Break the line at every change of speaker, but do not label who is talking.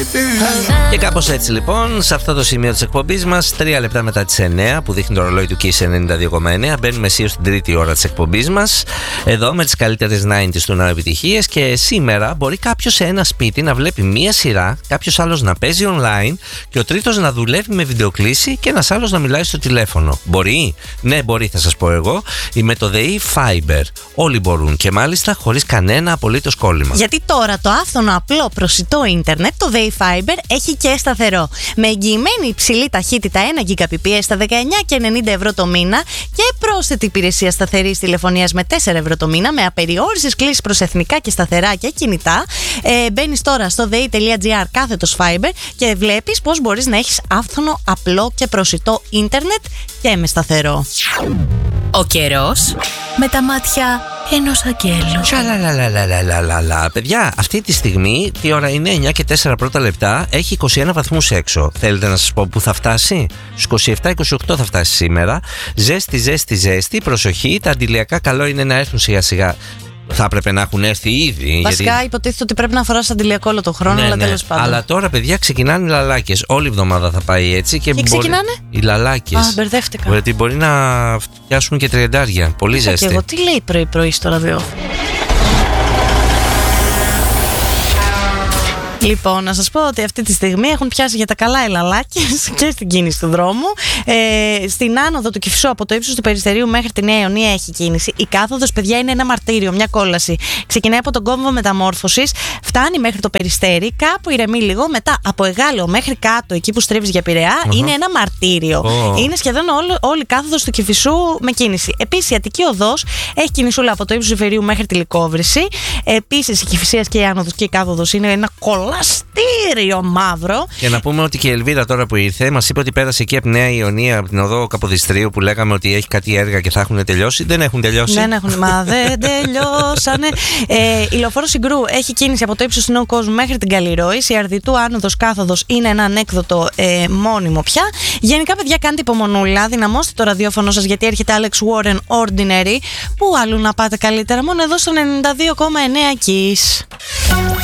Και κάπως έτσι λοιπόν, σε αυτό το σημείο της εκπομπής μας, 3 λεπτά μετά τις 9 που δείχνει το ρολόι του Kiss 92,9, μπαίνουμε αισίως στην τρίτη ώρα της εκπομπής μας, εδώ με τις καλύτερες 90s του νέου επιτυχίες. Και σήμερα μπορεί κάποιος σε ένα σπίτι να βλέπει μία σειρά, κάποιος άλλος να παίζει online και ο τρίτος να δουλεύει με βιντεοκλήση και ένας άλλος να μιλάει στο τηλέφωνο. Μπορεί? Ναι, μπορεί, θα σας πω εγώ. Με το ΔΕΗ Fiber. Όλοι μπορούν και μάλιστα χωρίς κανένα απολύτως κόλλημα.
Γιατί τώρα το άφθονο απλό προσιτό ίντερνετ, το ΔΕΗ Fiber, έχει και σταθερό. Με εγγυημένη υψηλή ταχύτητα 1 Gbps στα 19,90 ευρώ το μήνα και πρόσθετη υπηρεσία σταθερής τηλεφωνίας με 4 ευρώ το μήνα, με απεριόριστες κλήσεις προς εθνικά και σταθερά και κινητά. Μπαίνεις τώρα στο dei.gr/Fiber και βλέπεις πώς μπορείς να έχεις άφθονο, απλό και προσιτό ίντερνετ και με σταθερό.
Ο καιρός με τα μάτια ενός αγγέλου.
Τσαλαλαλαλαλαλαλα. Παιδιά, αυτή τη στιγμή η ώρα είναι 9 και 4 πρώτα λεπτά. Έχει 21 βαθμούς έξω. Θέλετε να σας πω που θα φτάσει? Στους 27-28 θα φτάσει σήμερα. Ζέστη. Προσοχή, τα αντιλιακά καλό είναι να έρθουν σιγά σιγά. Θα έπρεπε να έχουν έρθει ήδη.
Βασικά γιατί υποτίθεται ότι πρέπει να φοράς αντιλιακό όλο το χρόνο, αλλά τέλος πάντων.
Αλλά τώρα, παιδιά, ξεκινάνε οι λαλάκες. Όλη η εβδομάδα θα πάει έτσι. Και
ξεκινάνε
οι λαλάκες.
Α, μπερδεύτηκα.
Γιατί μπορεί να φτιάσουν και 30. Πολύ ζέστη.
Και εγώ τι λέει πρωί-πρωί στο ραδιόφωνο. Λοιπόν, να σας πω ότι αυτή τη στιγμή έχουν πιάσει για τα καλά οι λαλάκες και στην κίνηση του δρόμου. Στην άνοδο του Κηφισού από το ύψος του Περιστερίου μέχρι τη Νέα Ιωνία έχει κίνηση. Η κάθοδος, παιδιά, είναι ένα μαρτύριο, μια κόλαση. Ξεκινάει από τον κόμβο Μεταμόρφωσης, φτάνει μέχρι το Περιστέρι, κάπου ηρεμεί λίγο, μετά από Εγάλεο μέχρι κάτω, εκεί που στρίβεις για Πειραιά, είναι ένα μαρτύριο. Είναι σχεδόν όλη η κάθοδος του Κηφισού με κίνηση. Επίσης, η Αττική Οδός έχει κινησούλα από το ύψος του Ιφερείου μέχρι τη Λυκόβρηση. Επίσης, η Κηφισίας και η άνοδος και η κάθοδος είναι ένα κολαστήριο μαύρο.
Και να πούμε ότι και η Ελβίρα τώρα που ήρθε μας είπε ότι πέρασε εκεί από Νέα Ιωνία, από την οδό Καποδιστρίου, που λέγαμε ότι έχει κάτι έργα και θα έχουν τελειώσει. Δεν έχουν τελειώσει.
Δεν έχουν, μα δεν τελειώσανε. Η λεωφόρο Συγκρού έχει κίνηση από το ύψος του Νέου Κόσμου μέχρι την Καλλιρόης. Η Αρδιτού άνοδος κάθοδος είναι ένα ανέκδοτο μόνιμο πια. Γενικά, παιδιά, κάντε υπομονούλα. Δυναμώστε το ραδιόφωνο σας, γιατί έρχεται Alex Warren Ordinary. Πού αλλού να πάτε καλύτερα? Μόνο εδώ στο 92,9 Kiss.